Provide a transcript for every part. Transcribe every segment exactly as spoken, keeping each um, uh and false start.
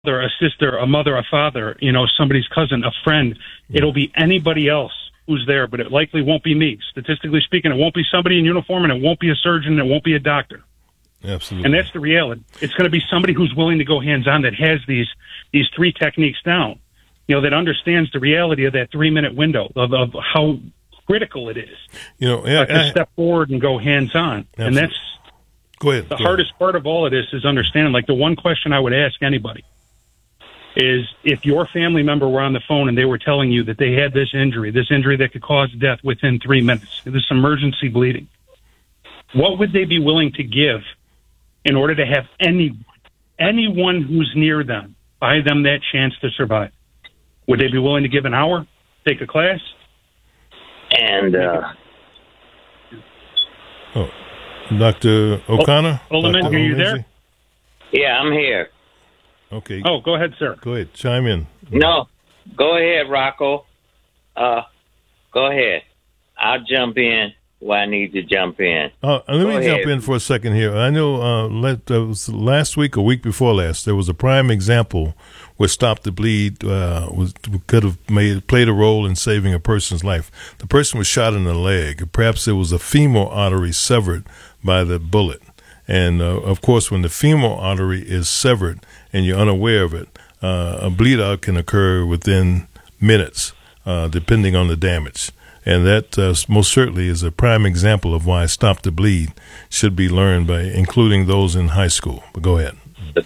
a sister, a mother, a father, you know, somebody's cousin, a friend. It'll be anybody else who's there, but it likely won't be me. Statistically speaking, it won't be somebody in uniform, and it won't be a surgeon, and it won't be a doctor. Absolutely. And that's the reality. It's going to be somebody who's willing to go hands-on, that has these these three techniques down, you know, that understands the reality of that three-minute window of, of how critical it is, you know, yeah, uh, to I, step forward and go hands-on. Absolutely. And that's go ahead, the go hardest ahead. part of all of this is understanding. Like, the one question I would ask anybody is, if your family member were on the phone and they were telling you that they had this injury, this injury that could cause death within three minutes, this emergency bleeding, what would they be willing to give in order to have any anyone who's near them buy them that chance to survive? Would they be willing to give an hour, take a class? And uh, oh, Doctor O'Connor? Oh, Olemenji, Doctor are you Olemenji? there? yeah, I'm here. Okay. Oh, go ahead, sir. Go ahead. Chime in. No, go ahead, Rocco. Uh, go ahead. I'll jump in where I need to jump in. Uh, let Go me ahead. jump in for a second here. I know uh, let, uh, was last week or week before last, there was a prime example where Stop the Bleed uh, was could have made played a role in saving a person's life. The person was shot in the leg. Perhaps it was a femoral artery severed by the bullet. And, uh, of course, when the femoral artery is severed and you're unaware of it, uh, a bleed out can occur within minutes, uh, depending on the damage. And that uh, most certainly is a prime example of why Stop the Bleed should be learned by including those in high school. But go ahead.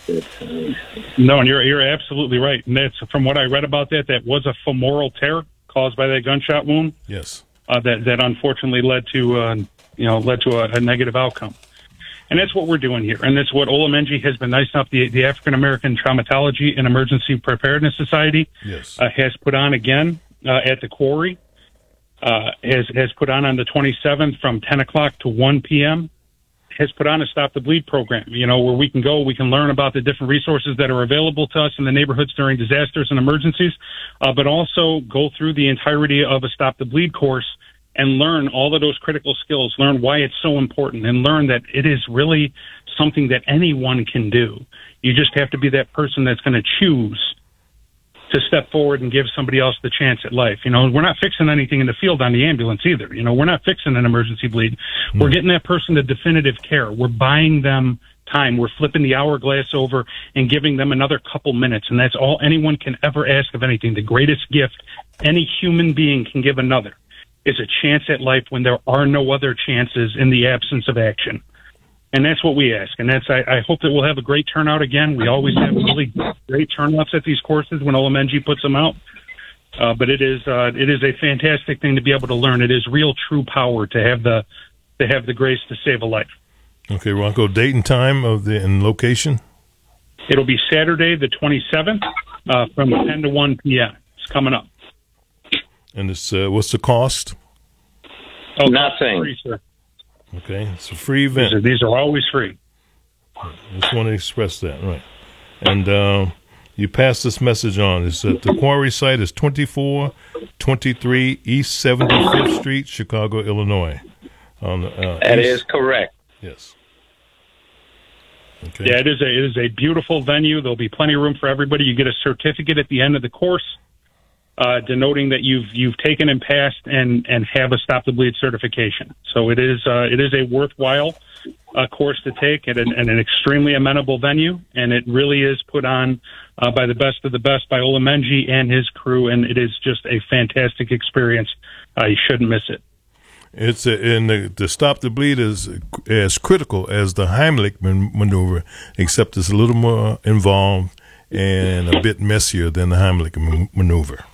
No, and you're you're absolutely right. And that's, from what I read about that, that was a femoral tear caused by that gunshot wound. Yes. Uh, that that unfortunately led to uh, you know led to a, a negative outcome. And that's what we're doing here. And that's what Olemenji has been nice enough, the, the African American Traumatology and Emergency Preparedness Society Yes. uh, has put on again uh, at the quarry, uh, has, has put on on the twenty-seventh from ten o'clock to one p.m., has put on a Stop the Bleed program, you know, where we can go, we can learn about the different resources that are available to us in the neighborhoods during disasters and emergencies, uh, but also go through the entirety of a Stop the Bleed course and learn all of those critical skills, learn why it's so important, and learn that it is really something that anyone can do. You just have to be that person that's going to choose to step forward and give somebody else the chance at life. You know, we're not fixing anything in the field on the ambulance either. You know, we're not fixing an emergency bleed. Mm. We're getting that person the definitive care. We're buying them time. We're flipping the hourglass over and giving them another couple minutes. And that's all anyone can ever ask of anything. The greatest gift any human being can give another is a chance at life when there are no other chances in the absence of action. And that's what we ask. And that's, I, I hope that we'll have a great turnout again. We always have really great turnouts at these courses when Olemenji puts them out. Uh, but it is, uh, it is a fantastic thing to be able to learn. It is real true power to have the, to have the grace to save a life. Okay, Rocco, date and time of the and location? It'll be Saturday the twenty-seventh uh, from ten to one p.m. It's coming up. And it's, uh, what's the cost? Oh, nothing. Free, sir. Okay, it's a free event. These are, these are always free. I just want to express that, right. And uh, you pass this message on. It's at the quarry site is twenty-four twenty-three East seventy-fifth Street, Chicago, Illinois. On the, uh, That east. is correct. Yes. Okay. Yeah, it is a it is a beautiful venue. There'll be plenty of room for everybody. You get a certificate at the end of the course, uh, denoting that you've you've taken and passed and, and have a Stop the Bleed certification. So it is uh, it is a worthwhile uh, course to take at an, at an extremely amenable venue, and it really is put on uh, by the best of the best by Olemenji and his crew, and it is just a fantastic experience. Uh, you shouldn't miss it. It's a, and the, the Stop the Bleed is as critical as the Heimlich man- maneuver, except it's a little more involved and a bit messier than the Heimlich man- maneuver.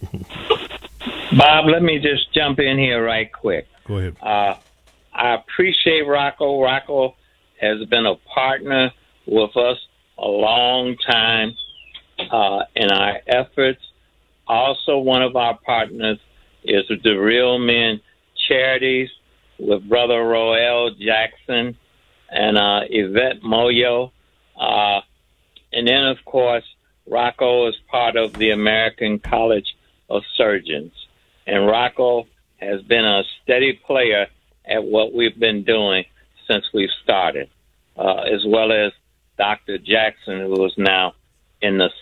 Bob, let me just jump in here right quick. Go ahead. Uh, I appreciate Rocco. Rocco has been a partner with us a long time uh, in our efforts. Also, one of our partners is the Real Men Charities with Brother Roel Jackson and uh, Yvette Moyo. Uh, and then, of course, Rocco is part of the American College of Surgeons. And Rocco has been a steady player at what we've been doing since we've started, uh, as well as Doctor Jackson, who is now in the